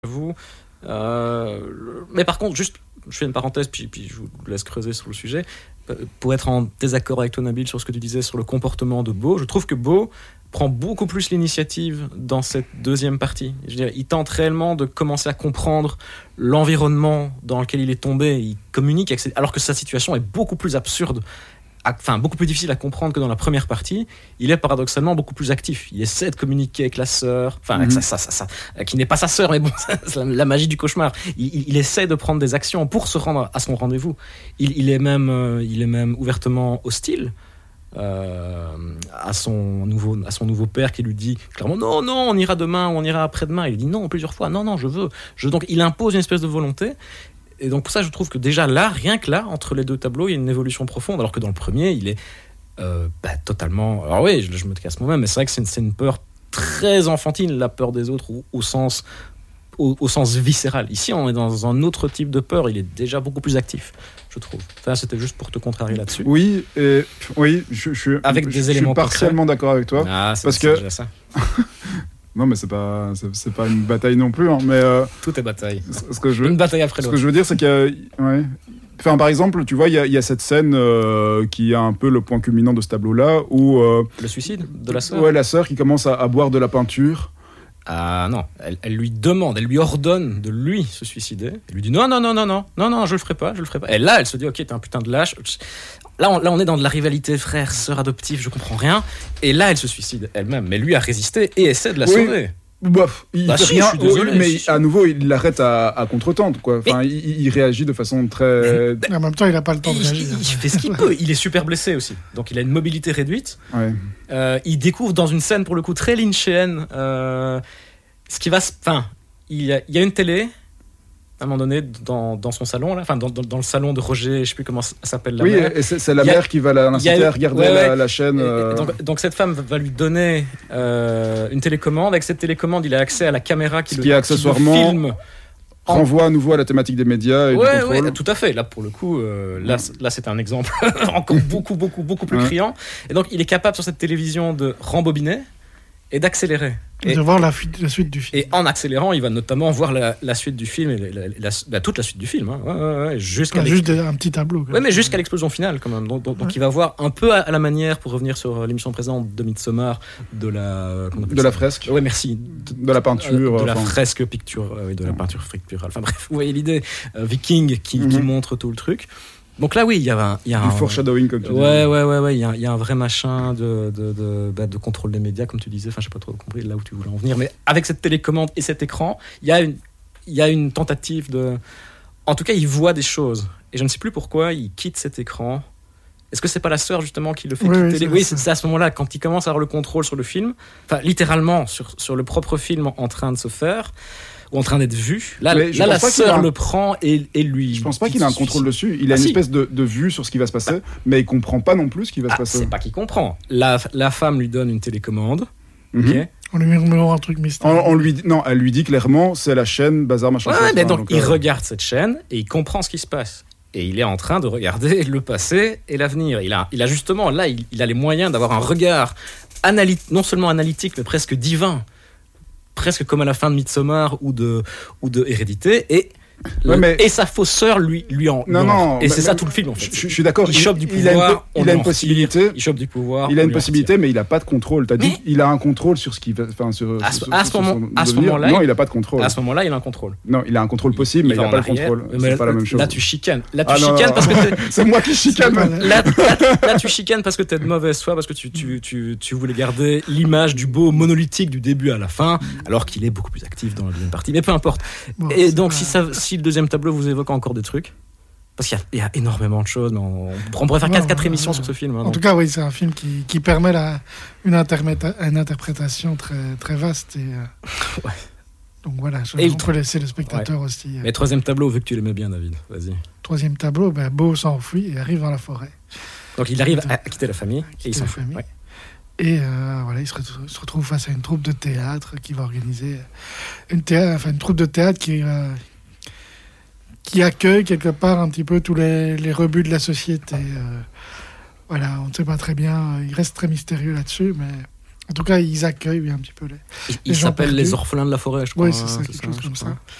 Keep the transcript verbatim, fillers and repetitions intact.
vous. Euh, mais par contre, juste, je fais une parenthèse, puis, puis je vous laisse creuser sur le sujet. Pour être en désaccord avec toi, Nabil, sur ce que tu disais sur le comportement de Beau, je trouve que Beau prend beaucoup plus l'initiative dans cette deuxième partie. Je veux dire, il tente réellement de commencer à comprendre l'environnement dans lequel il est tombé. Il communique, avec ses... alors que sa situation est beaucoup plus absurde, enfin beaucoup plus difficile à comprendre que dans la première partie. Il est paradoxalement beaucoup plus actif. Il essaie de communiquer avec la sœur, enfin avec mm-hmm. sa, sa, sa, sa, qui n'est pas sa sœur, mais bon, c'est la, la magie du cauchemar. Il, il, il essaie de prendre des actions pour se rendre à son rendez-vous. Il, il est même, euh, il est même ouvertement hostile. Euh, à son nouveau à son nouveau père qui lui dit clairement non non on ira demain ou on ira après-demain. Il dit non plusieurs fois non non je veux je donc il impose une espèce de volonté. Et donc pour ça je trouve que déjà là, rien que là, entre les deux tableaux, il y a une évolution profonde, alors que dans le premier il est euh, bah, totalement, alors oui je, je me casse moi-même, mais c'est vrai que c'est une, c'est une peur très enfantine, la peur des autres, au, au sens au, au sens viscéral. Ici on est dans un autre type de peur, il est déjà beaucoup plus actif, je trouve. Enfin, c'était juste pour te contrarier là-dessus. Oui, et oui, je, je, avec je, des je éléments suis partiellement concrets. D'accord avec toi. Ah, c'est, parce c'est que déjà ça. Non, mais c'est pas, c'est, c'est pas une bataille non plus. Hein, mais euh, tout est bataille. Ce que je veux, une bataille après ce l'autre. Ce que je veux dire, c'est que, ouais. Enfin, par exemple, tu vois, il y, y a cette scène euh, qui est un peu le point culminant de ce tableau-là, où euh, le suicide de la sœur. Ouais, la sœur qui commence à, à boire de la peinture. Ah non, elle, elle lui demande, elle lui ordonne de lui se suicider. Elle lui dit non, non, non, non, non, non, non, je le ferai pas, je le ferai pas. Et là, elle se dit ok, t'es un putain de lâche. Là, on, là, on est dans de la rivalité frère-sœur adoptive, je comprends rien. Et là, elle se suicide elle-même, mais lui a résisté et essaie de la oui. sauver. Bof, il bah fait si, rien, je suis désolé, mais si, à nouveau, il l'arrête à, à contre-temps, quoi. Enfin, il, il réagit de façon très. Mais, en même temps, il n'a pas le temps de il, réagir. Il, il fait ce qu'il peut. Il est super blessé aussi, donc il a une mobilité réduite. Ouais. Euh, il découvre dans une scène pour le coup très lynchéenne euh, ce qui va. Enfin, il y a, il y a une télé. À un moment donné, dans, dans son salon, là, enfin dans, dans, dans le salon de Roger, je sais plus comment ça s'appelle la oui, mère. Oui, et c'est, c'est la a, mère qui va l'inciter à regarder ouais, la, ouais. la chaîne. Euh... Donc, donc cette femme va lui donner euh, une télécommande. Avec cette télécommande, il a accès à la caméra qui, Ce le, qui, accessoirement, qui le filme. Renvoie à nouveau à la thématique des médias et ouais, du contrôle. Ouais, tout à fait. Là, pour le coup, euh, là, là, c'est un exemple encore beaucoup, beaucoup, beaucoup plus ouais. criant. Et donc, il est capable sur cette télévision de rembobiner et d'accélérer. Et de voir la, la suite du film. Et en accélérant, il va notamment voir la, la suite du film, et la, la, la, bah, toute la suite du film, hein, ouais, ouais, ouais, jusqu'à ah, juste un petit tableau. Oui, mais jusqu'à l'explosion finale, quand même. Donc, donc, ouais. donc il va voir un peu à, à la manière, pour revenir sur l'émission précédente de Midsommar, de la... De la fresque. Oui, merci. De, de la peinture. Euh, de enfin... la fresque picture, euh, oui, de la peinture picturale. Enfin bref, vous voyez l'idée. Euh, Viking qui, mm-hmm. qui montre tout le truc. Donc là, oui, il y a un... Il y a du un foreshadowing, comme tu dis. Ouais, ouais, ouais, ouais. Il y a, il y a un vrai machin de, de, de, bah, de contrôle des médias, comme tu disais. Enfin, je n'ai pas trop compris là où tu voulais en venir. Mais avec cette télécommande et cet écran, il y a une, il y a une tentative de... En tout cas, il voit des choses. Et je ne sais plus pourquoi il quitte cet écran. Est-ce que c'est pas la sœur, justement, qui le fait oui, quitter oui, c'est, les... oui, c'est, c'est à ce moment-là, quand il commence à avoir le contrôle sur le film, enfin, littéralement, sur, sur le propre film en, en train de se faire... ou en train d'être vu. Là, là la sœur un... le prend et, et lui... Je pense pas qu'il a un contrôle dessus. Il a ah, une si. espèce de, de vue sur ce qui va se passer, bah. mais il comprend pas non plus ce qui va ah, se passer. C'est pas qu'il comprend. La, la femme lui donne une télécommande. Mm-hmm. Okay. On lui murmure un truc mystérieux. On, on lui dit, non, elle lui dit clairement, c'est la chaîne Bazar Machin. Ouais, chose, mais hein, donc, donc il euh... regarde cette chaîne et il comprend ce qui se passe. Et il est en train de regarder le passé et l'avenir. Il a, il a justement, là, il, il a les moyens d'avoir un regard analy- non seulement analytique, mais presque divin. Presque comme à la fin de Midsommar ou de, ou de Hérédité. Et, ouais, mais... et sa fausse sœur lui, lui en... Non, non. Et c'est mais, ça tout le film, en fait. Je, je suis d'accord. Il, il chope du il pouvoir, il a une, il a une possibilité. Retire, il chope du pouvoir. Il a une possibilité, mais il n'a pas de contrôle. T'as dit qu'il a un contrôle sur ce qui va... Enfin, sur, à ce, sur, à ce, sur moment, à ce moment-là... Non, il n'a pas de contrôle. À ce moment-là, il a un contrôle. Non, il a un contrôle possible, mais il n'a pas de contrôle. C'est pas la même chose. Là, tu chicanes. Là, tu ah, chicanes non, parce non. que... C'est moi qui chicane. Là, là, tu chicanes parce que t'es de mauvaise foi, parce que tu, tu, tu, tu voulais garder l'image du beau monolithique du début à la fin, alors qu'il est beaucoup plus actif dans la deuxième partie. Mais peu importe. Bon, et donc, si, ça, si le deuxième tableau vous évoque encore des trucs, parce qu'il y a, il y a énormément de choses, mais on, on pourrait faire quatre ouais, ouais, émissions ouais. sur ce film. Hein, en donc. tout cas, oui, c'est un film qui, qui permet la, une, une interprétation très, très vaste. Et, euh, ouais. Donc voilà, je, on peut laisser le spectateur ouais. aussi. Euh, mais troisième tableau, vu que tu l'aimais bien, David, vas-y. Troisième tableau, ben, Beau s'enfuit et arrive dans la forêt. Donc il arrive à quitter la famille et il s'enfuit. Ouais. Et euh, voilà, il se, retrouve, se retrouve face à une troupe de théâtre qui va organiser une, théâtre, enfin, une troupe de théâtre qui, euh, qui accueille quelque part un petit peu tous les, les rebuts de la société. Euh, voilà, on ne sait pas très bien, il reste très mystérieux là-dessus, mais En tout cas, ils accueillent oui, un petit peu les. Ils Les gens s'appellent perdus. les orphelins de la forêt, je crois. Oui, c'est ça, hein, quelque chose je comme crois. ça.